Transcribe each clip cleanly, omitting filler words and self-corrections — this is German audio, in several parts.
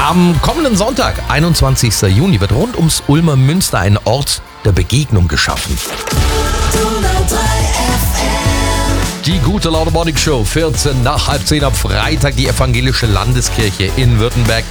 Am kommenden Sonntag, 21. Juni, wird rund ums Ulmer Münster ein Ort der Begegnung geschaffen. Die Gute Laune Morning Show, 14 nach halb 10 am Freitag. Die Evangelische Landeskirche in Württemberg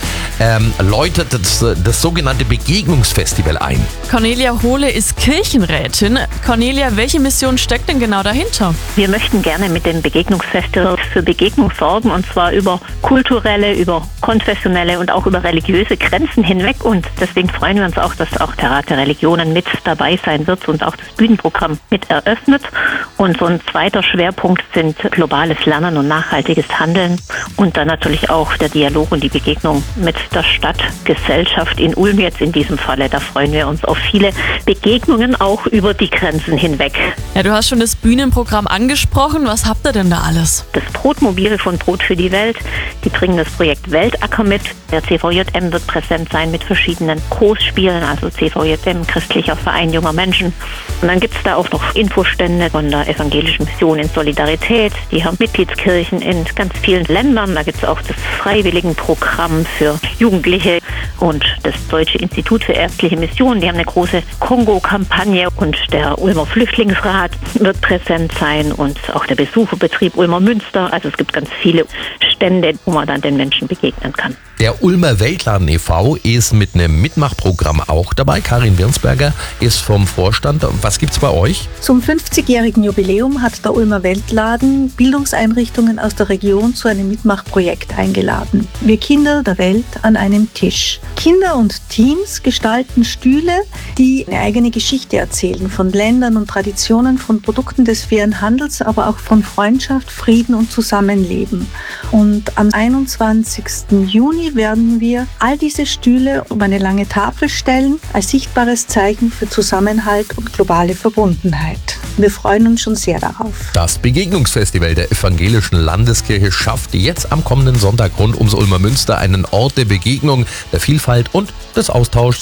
läutet das sogenannte Begegnungsfestival ein. Cornelia Hohle ist Kirchenrätin. Cornelia, welche Mission steckt denn genau dahinter? Wir möchten gerne mit dem Begegnungsfestival für Begegnung sorgen, und zwar über kulturelle, über konfessionelle und auch über religiöse Grenzen hinweg. Und deswegen freuen wir uns auch, dass auch der Rat der Religionen mit dabei sein wird und auch das Bühnenprogramm mit eröffnet. Und so ein zweiter Schwerpunkt sind globales Lernen und nachhaltiges Handeln und dann natürlich auch der Dialog und die Begegnung mit der Stadtgesellschaft in Ulm jetzt in diesem Falle. Da freuen wir uns auf viele Begegnungen auch über die Grenzen hinweg. Ja, du hast schon das Bühnenprogramm angesprochen. Was habt ihr denn da alles? Das Brotmobil von Brot für die Welt, die bringen das Projekt Weltacker mit. Der CVJM wird präsent sein mit verschiedenen Großspielen, also CVJM, Christlicher Verein junger Menschen. Und dann gibt es da auch noch Infostände von der Evangelischen Mission in Solidarität. Die haben Mitgliedskirchen in ganz vielen Ländern. Da gibt es auch das Freiwilligenprogramm für Jugendliche und das Deutsche Institut für ärztliche Mission. Die haben eine große Kongo-Kampagne und der Ulmer Flüchtlingsrat wird präsent sein und auch der Besucherbetrieb Ulmer Münster. Also es gibt ganz viele Stände, wo man dann den Menschen begegnen kann. Der Ulmer Weltladen e.V. ist mit einem Mitmachprogramm auch dabei. Karin Wirnsberger ist vom Vorstand. Was gibt's bei euch? Zum 50-jährigen Jubiläum hat der Ulmer Weltladen Bildungseinrichtungen aus der Region zu einem Mitmachprojekt eingeladen. Wir Kinder der Welt an einem Tisch. Kinder und Teens gestalten Stühle, die eine eigene Geschichte erzählen, von Ländern und Traditionen, von Produkten des fairen Handels, aber auch von Freundschaft, Frieden und Zusammenleben. Und am 21. Juni werden wir all diese Stühle um eine lange Tafel stellen, als sichtbares Zeichen für Zusammenhalt und globale Verbundenheit. Wir freuen uns schon sehr darauf. Das Begegnungsfestival der Evangelischen Landeskirche schafft jetzt am kommenden Sonntag rund ums Ulmer Münster einen Ort der Begegnung, der Vielfalt und des Austauschs